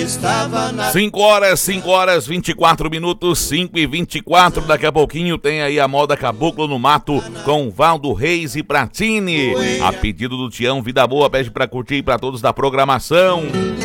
5 horas 24 minutos, 5h24. Daqui a pouquinho tem aí a moda Caboclo no Mato com Valdo Reis e Pratini. A pedido do Tião Vida Boa, pede pra curtir e pra todos da programação.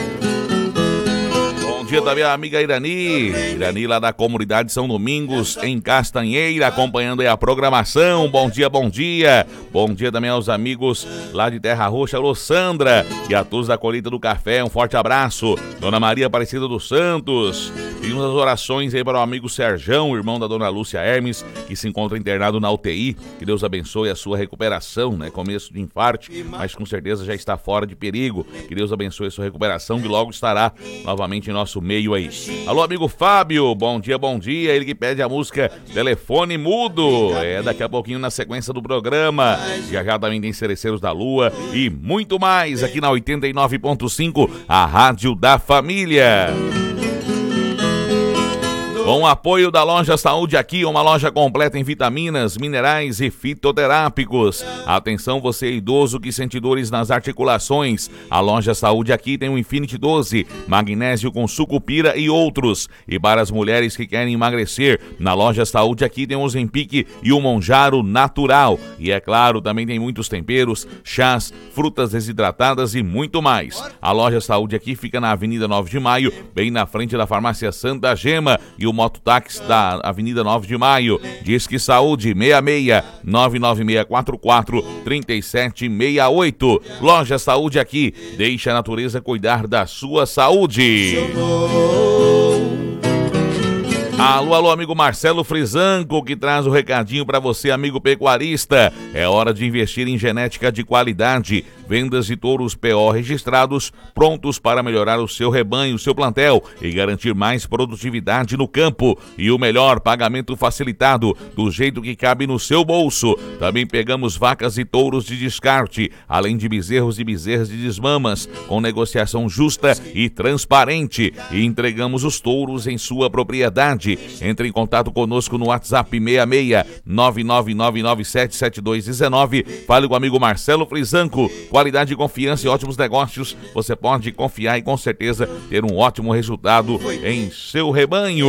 Bom dia também a amiga Irani lá da comunidade São Domingos, em Castanheira, acompanhando aí a programação. Bom dia, bom dia. Bom dia também aos amigos lá de Terra Roxa, alô Sandra, e a todos da colheita do café, um forte abraço. Dona Maria Aparecida dos Santos, e umas orações aí para o amigo Serjão, irmão da Dona Lúcia Hermes, que se encontra internado na UTI. Que Deus abençoe a sua recuperação, né? Começo de infarte, mas com certeza já está fora de perigo. Que Deus abençoe a sua recuperação, que logo estará novamente em nosso meio aí. Alô, amigo Fábio, bom dia, bom dia. Ele que pede a música Telefone Mudo. Daqui a pouquinho na sequência do programa. Já também tem Cereceiros da Lua e muito mais aqui na 89.5, a Rádio da Família. Com o apoio da Loja Saúde Aqui, uma loja completa em vitaminas, minerais e fitoterápicos. Atenção você idoso que sente dores nas articulações. A Loja Saúde Aqui tem o Infinity 12, magnésio com sucupira e outros. E para as mulheres que querem emagrecer, na Loja Saúde Aqui tem o Zempic e o Monjaro Natural. E é claro, também tem muitos temperos, chás, frutas desidratadas e muito mais. A Loja Saúde Aqui fica na Avenida 9 de Maio, bem na frente da Farmácia Santa Gema, e o mototáxi da Avenida 9 de Maio. Disque Saúde 66 99644 3768. Loja Saúde Aqui, deixa a natureza cuidar da sua saúde. Alô, amigo Marcelo Frisanco, que traz o recadinho para você, amigo pecuarista. É hora de investir em genética de qualidade. Vendas de touros PO registrados, prontos para melhorar o seu rebanho, o seu plantel e garantir mais produtividade no campo. E o melhor, pagamento facilitado, do jeito que cabe no seu bolso. Também pegamos vacas e touros de descarte, além de bezerros e bezerras de desmamas, com negociação justa e transparente. E entregamos os touros em sua propriedade. Entre em contato conosco no WhatsApp 66 999977219. Fale com o amigo Marcelo Frisanco. Qualidade e confiança e ótimos negócios. Você pode confiar e com certeza ter um ótimo resultado em seu rebanho.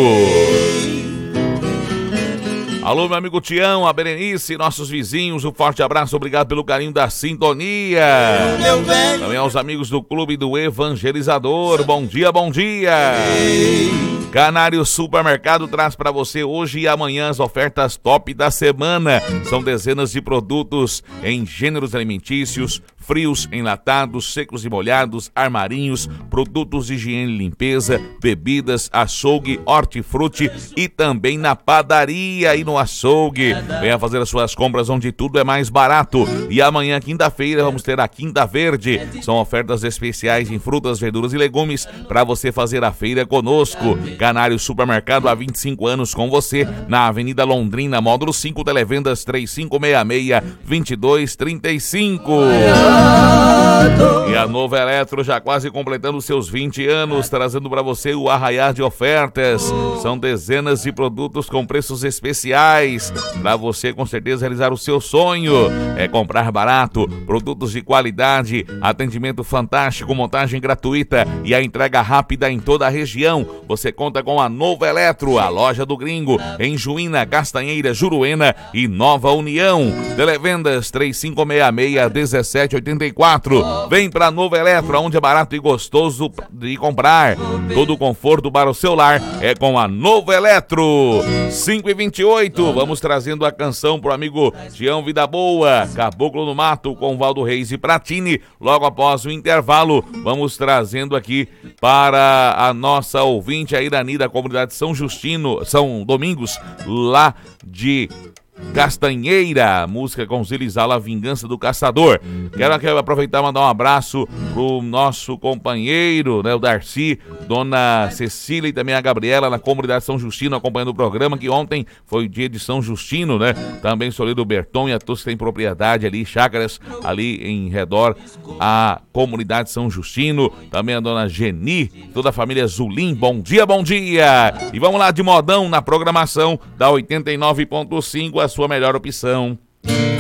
Alô, meu amigo Tião, a Berenice, nossos vizinhos, um forte abraço, obrigado pelo carinho da sintonia. Também aos amigos do Clube do Evangelizador, bom dia, bom dia. Canário Supermercado traz para você hoje e amanhã as ofertas top da semana. São dezenas de produtos em gêneros alimentícios, frios, enlatados, secos e molhados, armarinhos, produtos de higiene e limpeza, bebidas, açougue, hortifruti e também na padaria e no açougue. Venha fazer as suas compras onde tudo é mais barato. E amanhã, quinta-feira, vamos ter a Quinta Verde. São ofertas especiais em frutas, verduras e legumes para você fazer a feira conosco. Canário Supermercado há 25 anos com você, na Avenida Londrina, módulo 5, televendas 3566-2235. E a Nova Eletro já quase completando seus 20 anos, trazendo para você o arraiar de ofertas. São dezenas de produtos com preços especiais para você com certeza realizar o seu sonho. É comprar barato, produtos de qualidade, atendimento fantástico, montagem gratuita e a entrega rápida em toda a região. Você conta com a Nova Eletro, a loja do Gringo, em Juína, Castanheira, Juruena e Nova União. Televendas 3566-1784. Vem pra Nova Eletro, onde é barato e gostoso de comprar. Todo o conforto para o seu lar é com a Nova Eletro. 5h28, vamos trazendo a canção pro amigo Tião Vida Boa, Caboclo no Mato, com Valdo Reis e Pratini. Logo após o intervalo, vamos trazendo aqui para a nossa ouvinte, a Irani, da comunidade São Domingos, lá de Castanheira, música com Zilizala, A Vingança do Caçador. Quero aproveitar e mandar um abraço pro nosso companheiro, né, o Darcy, Dona Cecília e também a Gabriela, na comunidade São Justino, acompanhando o programa, que ontem foi o dia de São Justino, né? Também Solido Berton e a todos que têm propriedade ali, chácaras ali em redor à comunidade São Justino. Também a Dona Geni, toda a família Zulim, bom dia, bom dia! E vamos lá de modão na programação da 89.5, a sua melhor opção.